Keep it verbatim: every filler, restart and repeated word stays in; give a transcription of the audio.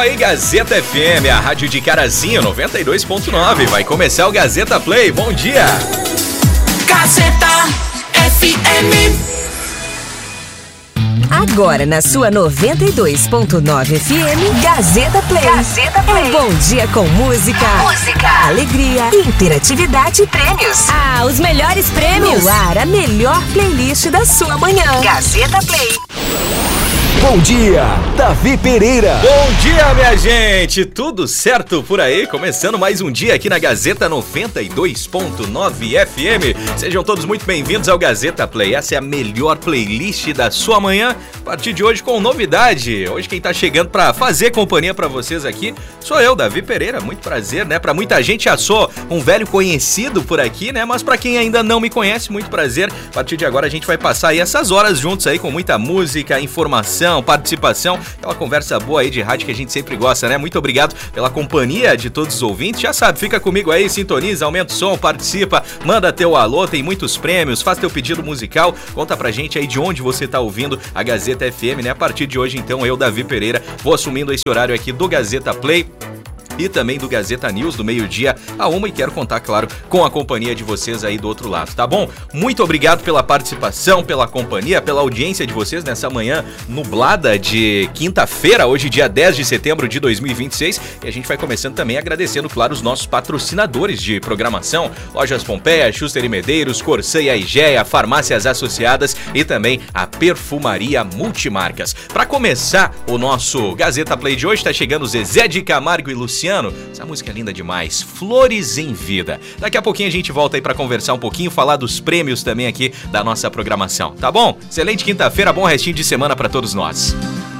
aí, Gazeta F M, a rádio de Carazinho, noventa e dois ponto nove. Vai começar o Gazeta Play. Bom dia! Gazeta F M. Agora na sua noventa e dois ponto nove F M, Gazeta Play. Gazeta Play. Um bom dia com música, música, alegria, interatividade e prêmios. Ah, os melhores prêmios. No ar, a melhor playlist da sua manhã. Gazeta Play. Bom dia, Davi Pereira. Bom dia, minha gente. Tudo certo por aí? Começando mais um dia aqui na Gazeta noventa e dois ponto nove F M. Sejam todos muito bem-vindos ao Gazeta Play. Essa é a melhor playlist da sua manhã. A partir de hoje com novidade. Hoje quem tá chegando pra fazer companhia pra vocês aqui sou eu, Davi Pereira. Muito prazer, né? Pra muita gente já sou um velho conhecido por aqui, né? Mas pra quem ainda não me conhece, muito prazer. A partir de agora a gente vai passar aí essas horas juntos aí com muita música, informação, participação, aquela conversa boa aí de rádio que a gente sempre gosta, né? Muito obrigado pela companhia de todos os ouvintes. Já sabe, fica comigo aí, sintoniza, aumenta o som, participa, manda teu alô, tem muitos prêmios, faz teu pedido musical, conta pra gente aí de onde você tá ouvindo a Gazeta F M, né? A partir de hoje, então, eu, Davi Pereira, vou assumindo esse horário aqui do Gazeta Play e também do Gazeta News, do meio-dia a uma, e quero contar, claro, com a companhia de vocês aí do outro lado, tá bom? Muito obrigado pela participação, pela companhia, pela audiência de vocês nessa manhã nublada de quinta-feira, hoje dia dez de setembro de dois mil e vinte e seis, e a gente vai começando também agradecendo, claro, os nossos patrocinadores de programação, Lojas Pompeia, Schuster e Medeiros, Corsã e Aigea, Farmácias Associadas e também a Perfumaria Multimarcas. Para começar o nosso Gazeta Play de hoje, tá chegando Zezé de Camargo e Luciano. Essa música é linda demais, Flores em Vida. Daqui a pouquinho a gente volta aí pra conversar um pouquinho, falar dos prêmios também aqui da nossa programação, tá bom? Excelente quinta-feira, bom restinho de semana pra todos nós.